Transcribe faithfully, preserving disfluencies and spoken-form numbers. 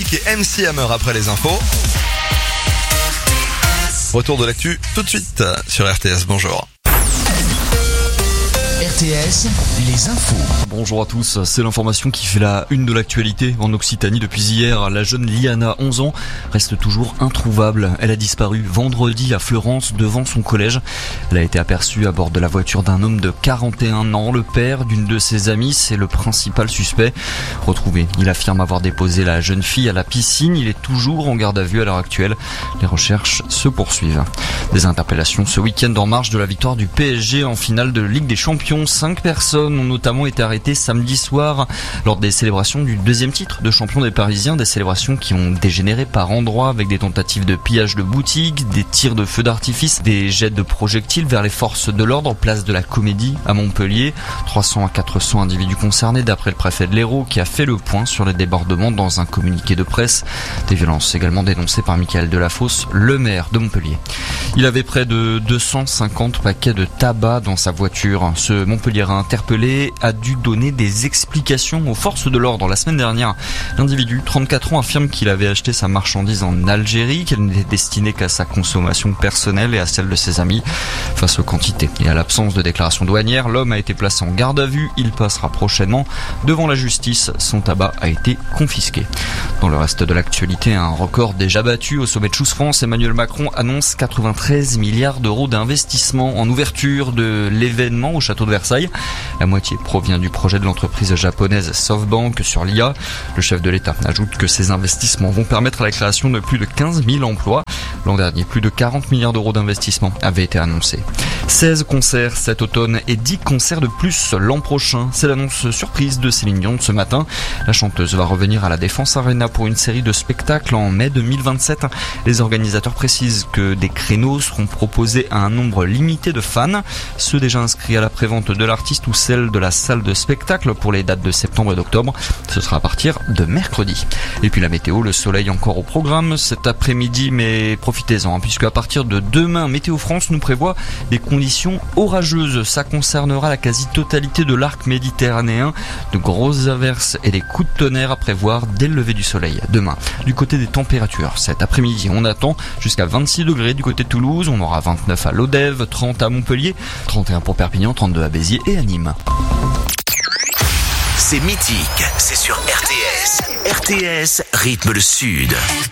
Loïc et M C Hammer après les infos. Retour de l'actu tout de suite sur R T S. Bonjour. R T S, les infos. Bonjour à tous, c'est l'information qui fait la une de l'actualité en Occitanie depuis hier. La jeune Liana, onze ans, reste toujours introuvable. Elle a disparu vendredi à Fleurance devant son collège. Elle a été aperçue à bord de la voiture d'un homme de quarante et un ans, le père d'une de ses amies. C'est le principal suspect. Retrouvé, il affirme avoir déposé la jeune fille à la piscine. Il est toujours en garde à vue à l'heure actuelle. Les recherches se poursuivent. Des interpellations ce week-end en marge de la victoire du P S G en finale de Ligue des Champions. Cinq personnes ont notamment été arrêtées samedi soir lors des célébrations du deuxième titre de champion des Parisiens. Des célébrations qui ont dégénéré par endroits avec des tentatives de pillage de boutiques, des tirs de feux d'artifice, des jets de projectiles vers les forces de l'ordre, place de la Comédie à Montpellier. trois cents à quatre cents individus concernés d'après le préfet de l'Hérault qui a fait le point sur les débordements dans un communiqué de presse. Des violences également dénoncées par Michael Delafosse, le maire de Montpellier. Il avait près de deux cent cinquante paquets de tabac dans sa voiture. Ce Montpelliérain interpellé a dû donner des explications aux forces de l'ordre. La semaine dernière, l'individu, trente-quatre ans, affirme qu'il avait acheté sa marchandise en Algérie, qu'elle n'était destinée qu'à sa consommation personnelle et à celle de ses amis. Face aux quantités et à l'absence de déclaration douanière, l'homme a été placé en garde à vue. Il passera prochainement devant la justice. Son tabac a été confisqué. Dans le reste de l'actualité, un record déjà battu au sommet de Choose France. Emmanuel Macron annonce quatre-vingt-treize milliards d'euros d'investissement en ouverture de l'événement au château de Versailles. La moitié provient du projet de l'entreprise japonaise SoftBank sur l'I A. Le chef de l'État ajoute que ces investissements vont permettre la création de plus de quinze mille emplois. L'an dernier, plus de quarante milliards d'euros d'investissement avaient été annoncés. seize concerts cet automne et dix concerts de plus l'an prochain. C'est l'annonce surprise de Céline Dion ce matin. La chanteuse va revenir à la Défense Arena pour une série de spectacles en mai deux mille vingt-sept. Les organisateurs précisent que des créneaux seront proposés à un nombre limité de fans. Ceux déjà inscrits à la prévente de l'artiste ou celle de la salle de spectacle pour les dates de septembre et d'octobre. Ce sera à partir de mercredi. Et puis la météo, le soleil encore au programme cet après-midi, mais profitez-en, hein, puisque à partir de demain, Météo France nous prévoit des conditions orageuses. Ça concernera la quasi-totalité de l'arc méditerranéen. De grosses averses et des coups de tonnerre à prévoir dès le lever du soleil. Demain, du côté des températures, cet après-midi, on attend jusqu'à vingt-six degrés du côté de Toulouse. On aura vingt-neuf à Lodève, trente à Montpellier, trente et un pour Perpignan, trente-deux à Béziers et à Nîmes. C'est mythique, c'est sur R T S. R T S rythme le Sud.